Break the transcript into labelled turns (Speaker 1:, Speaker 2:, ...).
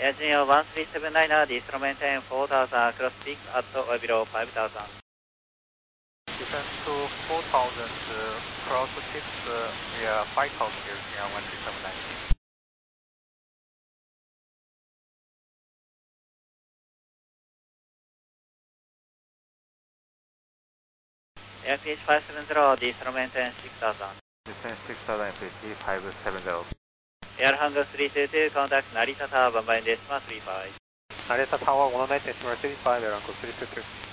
Speaker 1: Engine 1379, diesel maintain 4000, cross peak at or below 5000.
Speaker 2: Descent to 4000, cross 6, we are 5000 here, 1379.
Speaker 1: FH 570, diesel maintain 6000.
Speaker 2: Descent 6000, FH 570.
Speaker 1: Air Hangar 322, contact Narita Tower, 1 by Decimal 35.
Speaker 2: Narita Tower 19.35, Air Hangar 322.